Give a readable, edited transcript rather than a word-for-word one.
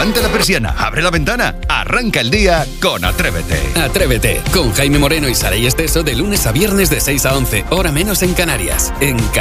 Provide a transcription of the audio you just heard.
Levanta la persiana, abre la ventana, arranca el día con Atrévete. Atrévete, con Jaime Moreno y Saray Esteso de lunes a viernes de 6 a 11, hora menos en Canarias. En